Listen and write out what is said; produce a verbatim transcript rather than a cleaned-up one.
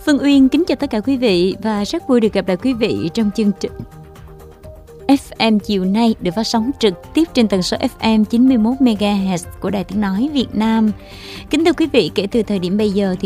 Phương Uyên kính chào tất cả quý vị và rất vui được gặp lại quý vị trong chương trình ép em chiều nay được phát sóng trực tiếp trên tần số ép em chín mươi mốt mê ga héc của Đài Tiếng Nói Việt Nam. Kính thưa quý vị, kể từ thời điểm bây giờ thì